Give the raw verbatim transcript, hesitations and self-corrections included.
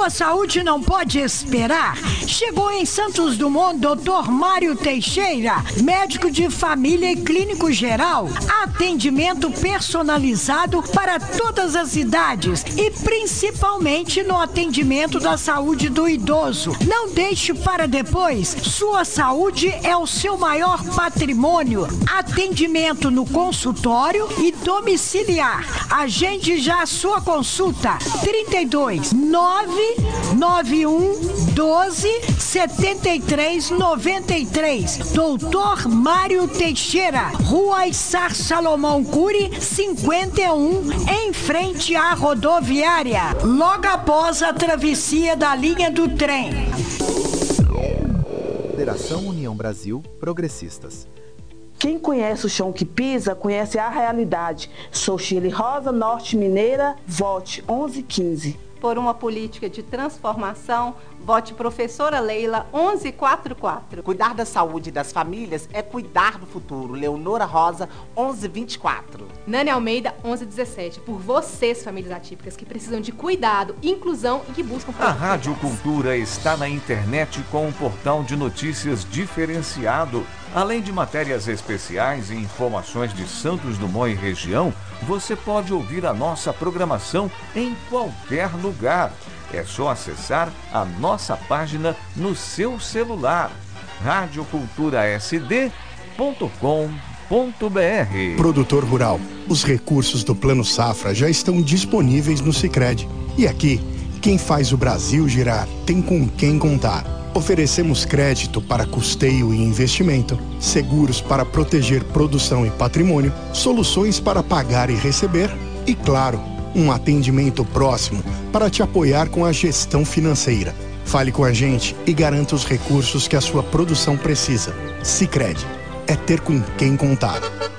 Sua saúde não pode esperar. Chegou em Santos Dumont doutor Mário Teixeira, médico de família e clínico geral. Atendimento personalizado para todas as idades e principalmente no atendimento da saúde do idoso. Não deixe para depois. Sua saúde é o seu maior patrimônio. Atendimento no consultório e domiciliar. Agende já a sua consulta. trinta e dois, nove nove um, doze, setenta e três, noventa e três. doutor Mário Teixeira, Rua Issar Salomão Cury, cinquenta e um, em frente à rodoviária, logo após a travessia da linha do trem. Federação União Brasil Progressistas. Quem conhece o chão que pisa, conhece a realidade. Sou Shirley Rosa, Norte Mineira, vote onze quinze. Por uma política de transformação, vote professora Leila onze quarenta e quatro. Cuidar da saúde das famílias é cuidar do futuro. Leonora Rosa onze vinte e quatro. Nani Almeida onze dezessete. Por vocês, famílias atípicas, que precisam de cuidado, inclusão e que buscam... A Rádio Cultura está na internet com um portal de notícias diferenciado. Além de matérias especiais e informações de Santos Dumont e região, você pode ouvir a nossa programação em qualquer lugar. É só acessar a nossa página no seu celular, rádio cultura s d ponto com ponto b r. Produtor rural, os recursos do Plano Safra já estão disponíveis no Sicredi. E aqui, quem faz o Brasil girar tem com quem contar. Oferecemos crédito para custeio e investimento, seguros para proteger produção e patrimônio, soluções para pagar e receber e, claro, um atendimento próximo para te apoiar com a gestão financeira. Fale com a gente e garanta os recursos que a sua produção precisa. Sicredi, é ter com quem contar.